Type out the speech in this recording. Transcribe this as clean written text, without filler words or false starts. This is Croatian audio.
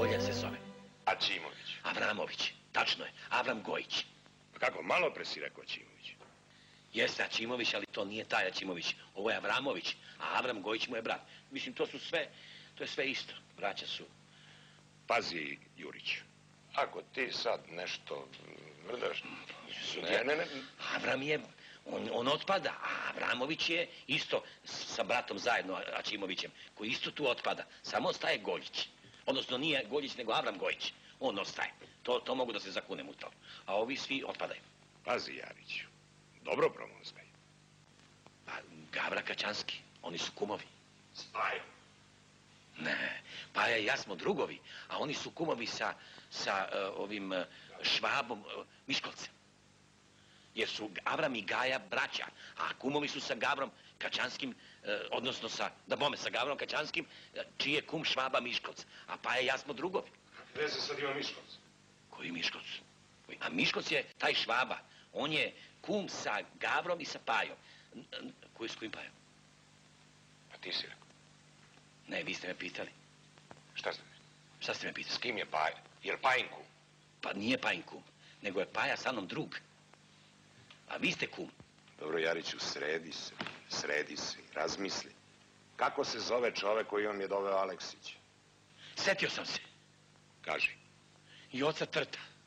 Goljan se zove. Aćimović. Avramović, tačno je, Avram Gojić. Pa kako, malo pre si rekao Aćimović? Jeste Aćimović, ali to nije taj Aćimović. Ovo je Avramović, a Avram Gojić mu je brat. Mislim, to je sve isto. Braća su. Pazi, Jurić, ako ti sad nešto mrdaš... Ne. Avram je, on otpada, a Avramović je isto sa bratom zajedno, Aćimovićem, koji isto tu otpada. Samo ostaje Goljić. Odnosno nije Goljić, nego Avram Gojić. On ostaje. To mogu da se zakunem u to. A ovi svi otpadaju. Pazi, Jariću, dobro promozgaj. Pa Gavra Kaćanski, oni su kumovi. Spajo. Ne, Paja i ja smo drugovi, a oni su kumovi sa ovim Švabom Miškolcem. Jer su Avram i Gaja braća, a kumovi su sa Gavrom Kaćanskim, odnosno sa Gavrom Kaćanskim, čiji je kum Švaba Miškolc. A Paja i ja smo drugovi. Veze sad ima Miškolc? Koji Miškolc? A Miškolc je taj Švaba. On je kum sa Gavrom i sa Pajom. Koji s kojim Pajom? Pa ti si rekao. Ne, vi ste me pitali. Šta ste me? Šta ste me pitali? S kim je Paja? Jer Pajin kum? Pa nije Pajin kum, nego je Paja sa mnom drug. A vi ste kum. Dobro, Jariću, sredi se i razmisli. Kako se zove čovek koji vam je doveo Aleksić? Setio sam se. Kaži. I oca Trta.